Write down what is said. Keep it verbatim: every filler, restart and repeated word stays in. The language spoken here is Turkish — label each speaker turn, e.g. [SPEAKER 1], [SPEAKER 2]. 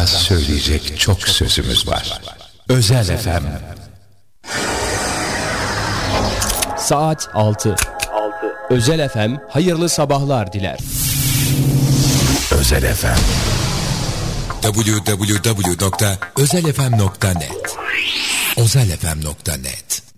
[SPEAKER 1] söyleyecek çok sözümüz var. Özel F M.
[SPEAKER 2] Saat altı. Özel F M hayırlı sabahlar diler.
[SPEAKER 1] Özel F M.
[SPEAKER 3] double-u double-u double-u nokta özel f m nokta net özel f m nokta net